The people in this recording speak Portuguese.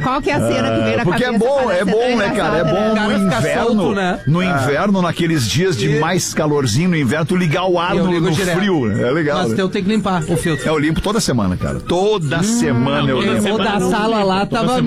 qual que é a cena que vem na porque cabeça? é bom, né, cara? É bom Cara, no fica inverno, solto, né? no inverno, naqueles dias de mais calorzinho no inverno, tu ligar o ar Eu ligo no direto. frio. É legal. Mas né? eu tenho que limpar o filtro. Eu limpo toda semana, cara. Toda semana eu limpo. O da sala lá tava